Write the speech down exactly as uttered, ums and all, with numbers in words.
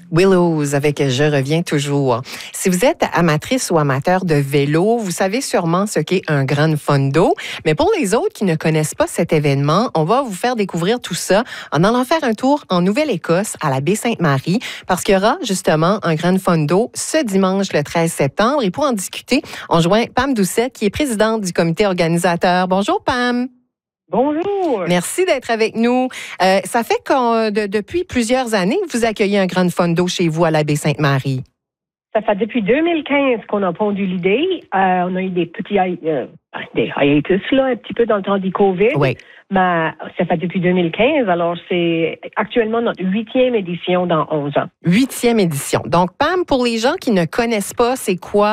Willows avec Je reviens toujours. Si vous êtes amatrice ou amateur de vélo, vous savez sûrement ce qu'est un Gran Fondo. Mais pour les autres qui ne connaissent pas cet événement, on va vous faire découvrir tout ça en allant faire un tour en Nouvelle-Écosse à la baie Sainte-Marie parce qu'il y aura justement un Gran Fondo ce dimanche le treize septembre. Et pour en discuter, on joint Pam Doucet qui est présidente du comité organisateur. Bonjour Pam. Bonjour. Merci d'être avec nous. Euh, ça fait que de, depuis plusieurs années que vous accueillez un Gran Fondo chez vous à la baie Sainte-Marie. Ça fait depuis deux mille quinze qu'on a pondu l'idée. Euh, on a eu des petits euh, des hiatus là, un petit peu dans le temps du COVID. Oui. Mais ça fait depuis deux mille quinze. Alors, c'est actuellement notre huitième édition dans onze ans. Huitième édition. Donc, Pam, pour les gens qui ne connaissent pas, c'est quoi